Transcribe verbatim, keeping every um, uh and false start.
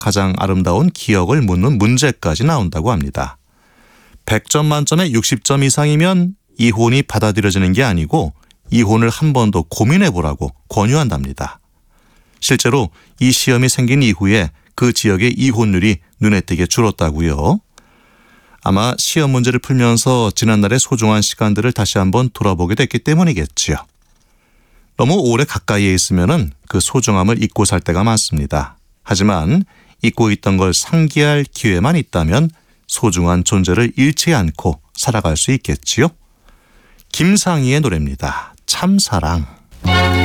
가장 아름다운 기억을 묻는 문제까지 나온다고 합니다. 백 점 만점에 육십 점 이상이면 이혼이 받아들여지는 게 아니고 이혼을 한 번 더 고민해보라고 권유한답니다. 실제로 이 시험이 생긴 이후에 그 지역의 이혼율이 눈에 띄게 줄었다고요. 아마 시험 문제를 풀면서 지난날의 소중한 시간들을 다시 한번 돌아보게 됐기 때문이겠지요. 너무 오래 가까이에 있으면 그 소중함을 잊고 살 때가 많습니다. 하지만 잊고 있던 걸 상기할 기회만 있다면 소중한 존재를 잃지 않고 살아갈 수 있겠지요. 김상희의 노래입니다. 참사랑.